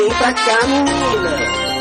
Vem pra cá, menina.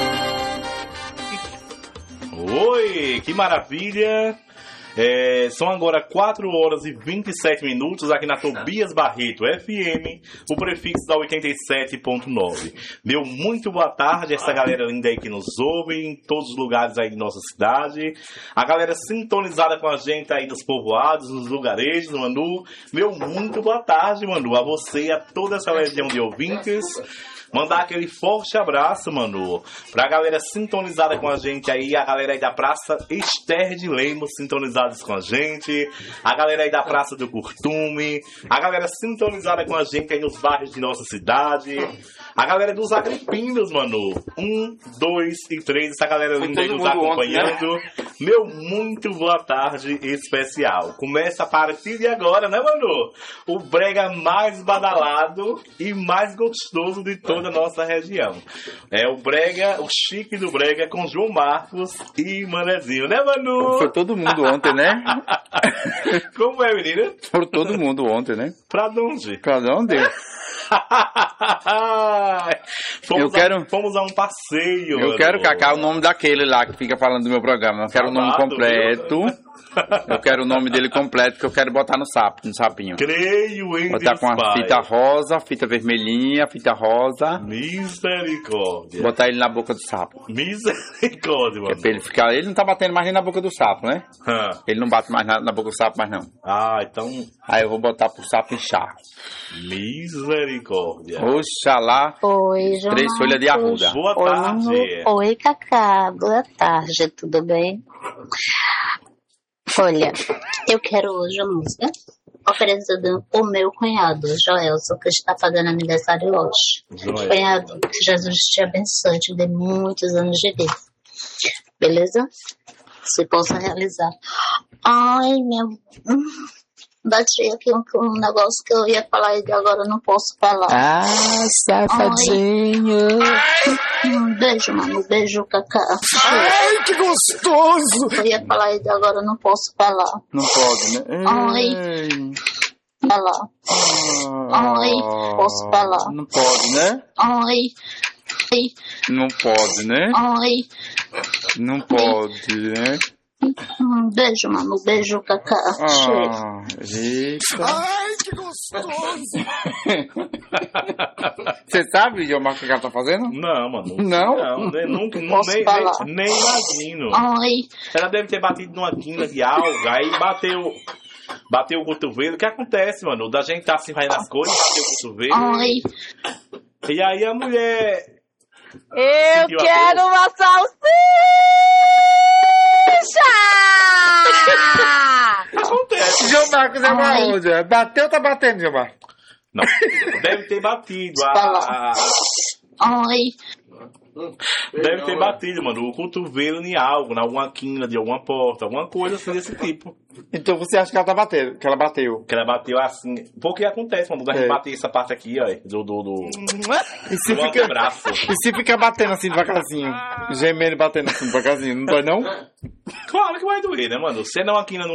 Oi, que maravilha. São agora 4 horas e 27 minutos aqui na Tobias Barreto FM, o prefixo da 87.9. Meu muito boa tarde a essa galera linda aí que nos ouve em todos os lugares aí de nossa cidade. A galera sintonizada com a gente aí dos povoados, nos lugarejos, Manu. Meu muito boa tarde, Manu, a você e a toda essa legião de ouvintes. Mandar aquele forte abraço, Manu, pra galera sintonizada com a gente aí, a galera aí da Praça Esther de Lemos sintonizados com a gente, a galera aí da Praça do Curtume, a galera sintonizada com a gente aí nos bairros de nossa cidade, a galera dos Agripinos, Manu, 1, 2 e 3, essa galera linda aí nos acompanhando. Ontem, né? Meu muito boa tarde especial. Começa a partir de agora, né, Manu? O brega mais badalado e mais gostoso de toda a nossa região. É o brega, o chique do brega com João Marcos e Manezinho, né, Manu? Foi todo mundo ontem, né? Como é, menina? Foi todo mundo ontem, né? Pra onde? Pra onde? Fomos a um passeio. Eu quero, Cacá, o nome daquele lá que fica falando do meu programa. Eu quero o nome completo. Eu quero o nome dele completo, que eu quero botar no sapinho. Creio em botar com a fita rosa, fita vermelhinha, fita rosa. Misericórdia. Botar ele na boca do sapo. Misericórdia, mano. É pra ele ficar... Ele não tá batendo mais nem na boca do sapo, né? Ele não bate mais na boca do sapo, mais não. Ah, então... Aí eu vou botar pro sapo inchar. Misericórdia. Oxalá. Oi, João 3 folhas de arruda. Boa tarde. Oi, Cacá. Boa tarde, tudo bem? Olha, eu quero hoje a música oferecida ao meu cunhado, Joelson, que está fazendo aniversário hoje. Cunhado, que Jesus te abençoe, te dê muitos anos de vida. Beleza? Se possa realizar. Ai, bati aqui um negócio que eu ia falar e agora eu não posso falar. Ah, safadinho. Beijo, mano. Beijo, Cacá. Ai, que gostoso. Eu ia falar e agora eu não posso falar. Não pode, né? Ai. Falar. Ai, posso falar. Não pode, né? Ai. Não pode, né? Ai. Não pode, né? Beijo, mano. Beijo, Cacá. Eita. Ai, que gostoso. Você sabe, Gilmar, o que ela tá fazendo? Não, mano. Não? Nunca, nem imagino. Ai. Ela deve ter batido numa quina de alga, aí bateu o cotovelo. O que acontece, mano? Da gente tá assim fazendo as coisas, bateu o cotovelo. Ai. E aí a mulher... Eu quero uma salsicha! Acontece. João Marcos é uma onda. Bateu ou tá batendo, João Marcos? Não, deve ter batido. Deve ter batido, mano, o cotovelo em algo, em alguma quina de alguma porta, alguma coisa assim desse tipo. Então você acha que ela tá batendo? Que ela bateu? Que ela bateu assim. Porque acontece, mano, a gente bater essa parte aqui, ó, do antebraço. E se fica batendo assim devagarzinho? Gemendo e batendo assim devagarzinho, não dói não? Claro que vai doer, né, mano? Se não aqui